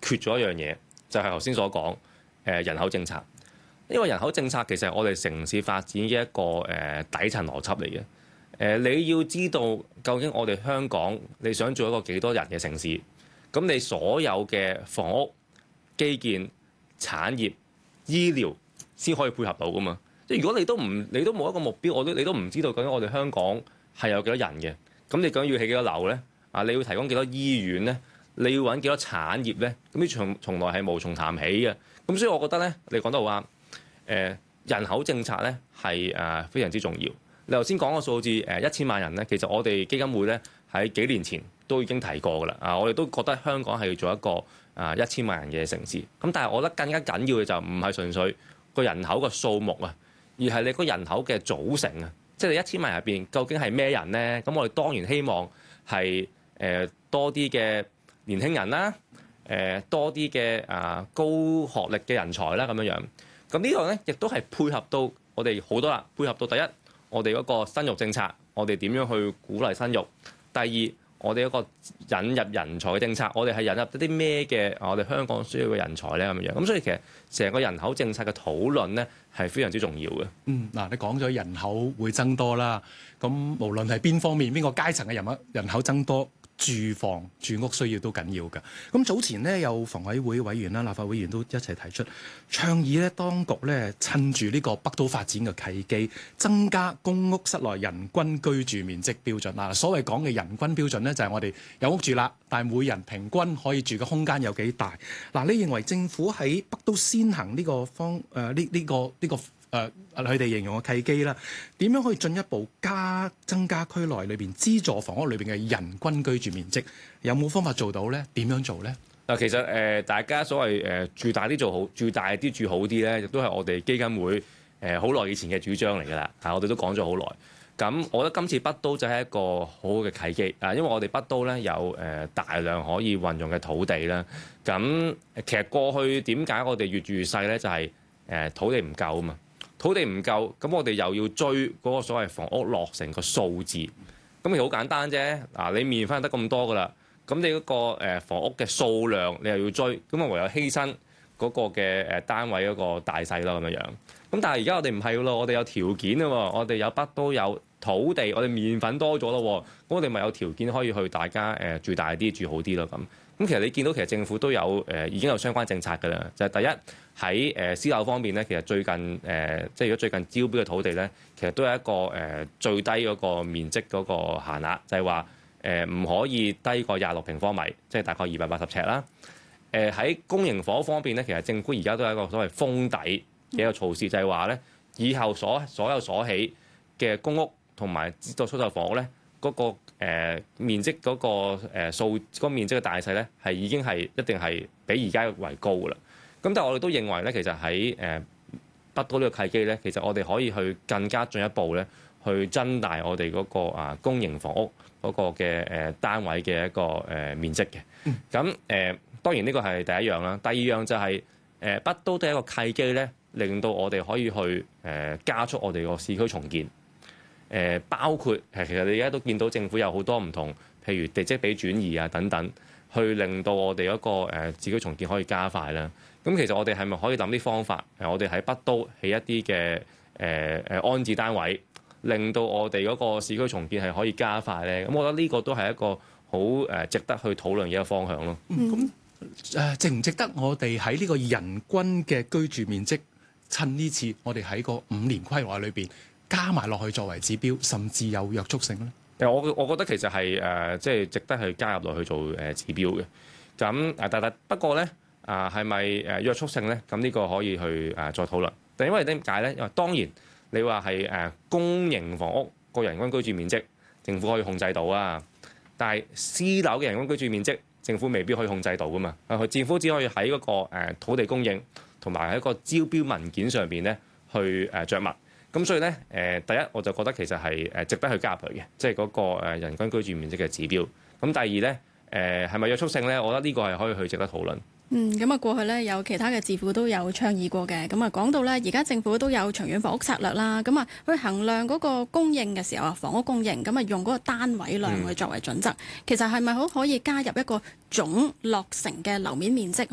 缺咗一樣嘢，就係頭先所講人口政策。因為人口政策其實係我哋城市發展嘅一個底層邏輯嚟嘅。你要知道究竟我哋香港你想做一個幾多人嘅城市，咁你所有嘅房屋、基建、產業、醫療先可以配合到噶嘛。即係如果你都冇一個目標，你都唔知道究竟我哋香港係有幾多人嘅，咁你究竟要起幾多樓咧？你要提供幾多醫院咧？你要揾幾多產業咧？咁呢從來係無從談起嘅。咁所以我覺得咧，你講得好啱。人口政策咧係非常之重要。你頭先講個數字1000萬人咧，其實我哋基金會咧喺幾年前都已經提過㗎啦。我哋都覺得香港係要做一個1000萬人嘅城市。咁但係我覺得更加緊要嘅就唔係純粹個人口嘅數目啊，而係你個人口嘅組成啊。即係你1000萬人入邊究竟係咩人咧？咁我哋當然希望係多啲嘅年輕人啦，多啲嘅高學歷嘅人才啦咁樣樣。咁呢個咧亦都係配合到我哋好多啦，配合到第一，我哋嗰個生育政策，我哋點樣去鼓勵生育；第二，我哋一個引入人才嘅政策，我哋係引入一啲咩嘅我哋香港需要嘅人才咧咁樣。咁所以其實成個人口政策嘅討論咧係非常之重要嘅。 嗱，你講咗人口會增多啦，咁無論係邊方面、邊個階層嘅人口增多，住房住屋需要都緊要㗎。咁早前呢，有房委會委員啦、立法會議員都一齊提出倡議咧，當局咧趁住呢個北都發展嘅契機，增加公屋室內人均居住面積標準。嗱，所謂講嘅人均標準咧，就係我哋有屋住啦，但係每人平均可以住嘅空間有幾大？嗱，你認為政府喺北都先行呢個佢哋形容嘅契機啦，點樣可以進一步增加區內裏邊資助房屋裏邊嘅人均居住面積？有冇方法做到咧？點樣做咧？ 嗱，其實大家所謂住大啲做好，住大啲住好啲咧，亦都係我哋基金會好耐以前嘅主張嚟㗎啦。我哋都講咗好耐。咁我覺得今次北都就係一個好好嘅契機因為我哋北都咧有大量可以運用嘅土地啦。咁其實過去點解我哋越住越細咧？就係土地唔夠啊嘛。土地唔夠，咁我哋又要追嗰個所謂房屋落成個數字，咁其實好簡單啫。你面翻得咁多㗎啦，咁你嗰個房屋嘅數量你又要追，咁啊唯有犧牲嗰個嘅單位嗰個大細啦咁樣樣。咁但係而家我哋唔係咯，我哋有條件啊喎，我哋有北都有土地，我哋面粉多咗咯喎，咁我哋咪有條件可以去大家住大啲住好啲咯咁。咁其實你見到其實政府都有已經有相關政策㗎啦，就係第一喺私樓方面咧，其實最近即係如果最近招標嘅土地咧，其實都有一個最低嗰個面積嗰個限額，就係話唔可以低過26平方米，即係大概280尺啦。喺公營房屋方面咧，其實政府而家都有一個所謂封底嘅一個措施，就係話咧以後所有所起嘅公屋同埋資助出售房屋咧，嗰個面積嗰個數嗰個面積嘅大細咧，係已經係一定係比而家為高㗎啦。咁但係我哋都認為咧，其實喺北都呢個契機咧，其實我哋可以去更加進一步咧，去增大我哋嗰個公營房屋嗰個嘅單位嘅一個面積嘅。咁當然呢個係第一樣啦。第二樣就係北都都係一個契機咧，令到我哋可以去加速我哋個市區重建。包括其實你而家都見到政府有好多唔同，譬如地積比轉移啊等等，去令到我哋嗰個市區重建可以加快啦。咁其實我哋係咪可以諗啲方法？我哋喺北都起一啲嘅安置單位，令到我哋嗰個市區重建係可以加快咧。咁我覺得呢個都係一個好值得去討論嘅一個方向咯。 咁值唔值得我哋喺呢個人均嘅居住面積，趁呢次我哋喺個5年規劃裏邊加埋落去作為指標，甚至有約束性咧？ 我覺得其實係即係值得去加入落去做指標嘅。咁但不過咧係咪約束性咧？咁呢個可以去再討論。但因為點解咧？因為當然你話係公營房屋個人均居住面積，政府可以控制到啊。但係私樓嘅人均居住面積，政府未必可以控制到噶嘛。政府只可以喺嗰個土地供應同埋喺個招標文件上邊咧去著墨。咁所以咧，第一我就覺得其實係值得去加入佢嘅，即係嗰個人均居住面積嘅指標。咁第二咧，係咪約束性咧？我覺得呢個係可以去值得討論。 咁啊過去咧有其他嘅智庫都有倡議過嘅，咁啊講到咧而家政府都有長遠房屋策略啦，咁啊去衡量嗰個供應嘅時候房屋供應，咁啊用嗰個單位量去作為準則，其實係咪可以加入一個總落成嘅樓面面積